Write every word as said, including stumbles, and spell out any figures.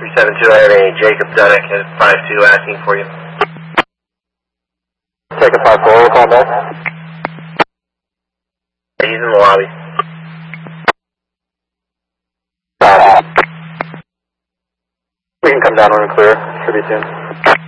three seven two, I have a Jacob Dunnick at five two asking for you. Jacob five four, we'll call back. He's in the lobby. We can come down when we're clear. Should be soon.